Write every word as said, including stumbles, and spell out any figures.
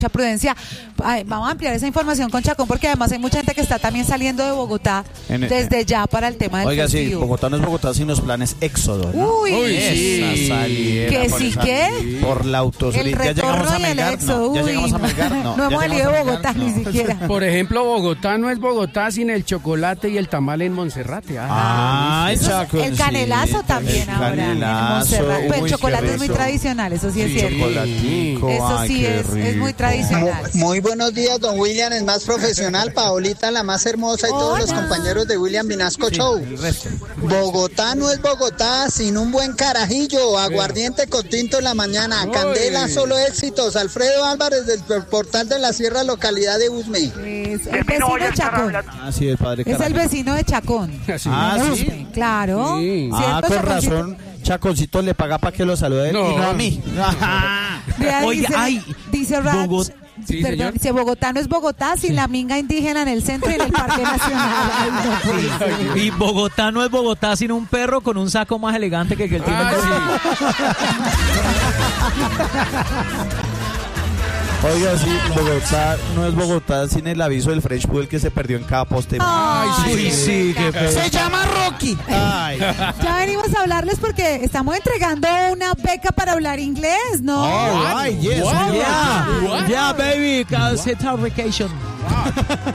mucha prudencia. Ay, vamos a ampliar esa información con Chacón porque además hay mucha gente que está también saliendo de Bogotá En- desde ya para el tema del Oiga, sí, festivo. Bogotá no es Bogotá sin los planes Éxodo, ¿no? Uy, Uy, sí. Esa salida ¿Que por sí esa- qué? Por la El autosolita. ¿Ya llegamos retorno a y el Melgar? éxodo. No, ¿ya Uy, llegamos a no. Melgar? No, No ¿ya hemos llegamos salido a de Melgar? Bogotá No. ni siquiera. Por ejemplo, Bogotá no es Bogotá sin el chocolate y el tamal en Monserrate. Ah, Ay, Eso es Chaconcito. el canelazo también El ahora en canelazo, Montserrat. Pues el uy, chocolate qué es muy rico. tradicional, eso sí es Sí, cierto. chocolatico, Eso ay, sí qué es, es muy rico. tradicional. Muy buenos días, don William, el más profesional, Paolita, la más hermosa y todos los Hola. compañeros de William Vinasco Show. El resto. Bogotá no es Bogotá sin un buen carajillo, aguardiente con tinto en la mañana, candela, solo éxitos. Alfredo Álvarez del portal de la Sierra, localidad de Usme. Es el vecino de Chacón. Ah, sí, el padre Es el Carajo. vecino de Chacón. sí. Ah, En sí. Usme, claro. Sí. Ah, ¿Cierto, con Chaconcito? razón, Chaconcito le paga para que lo salude él No. y no a mí. Vea, Oiga, dice, ay, dice Rach, Bogot- Sí, perdón, señor. dice Bogotá no es Bogotá sin la minga indígena en el centro y en el Parque Nacional. Ay, no puede ser. Y Bogotá no es Bogotá sin un perro con un saco más elegante que el que él tiene. Ah, Oiga, sí, Bogotá no es Bogotá sin el aviso del French Pool que se perdió en cada poste. Ay, Uy, sí, qué feo. Se llama Rocky. Ay. Ya venimos a hablarles porque estamos entregando una beca para hablar inglés, ¿no? All right, yes. Yeah, What? yeah, baby, cause it's our vacation.